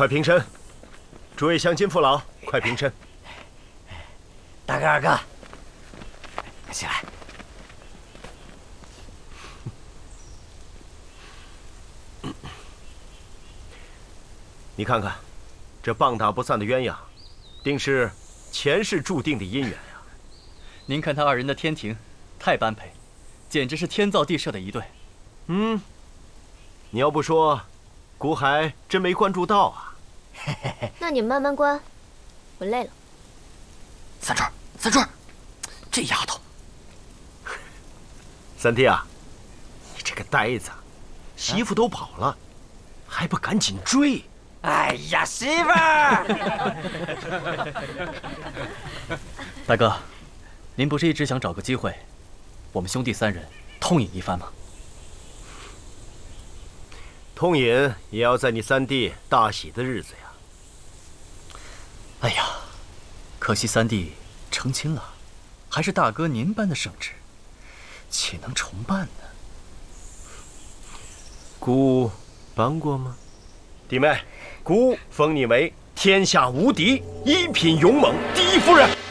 快平身！诸位乡亲父老，快平身！ 大哥、二哥，起来。 你看看，这棒打不散的鸳鸯，定是前世注定的姻缘呀。 您看他二人的天庭，太般配，简直是天造地设的一对。 你要不说，姑还真没关注到啊。 那你们慢慢观，我累了。 三春，三春，这丫头。 三弟啊，你这个呆子，媳妇都跑了，还不赶紧追？ 哎呀，媳妇儿！ 大哥，您不是一直想找个机会，我们兄弟三人痛饮一番吗？ 痛饮也要在你三弟大喜的日子呀。 哎呀，可惜三弟成亲了，还是大哥您般的圣旨，岂能重办呢？ 姑帮过吗？弟妹，姑封你为天下无敌、一品勇猛第一夫人。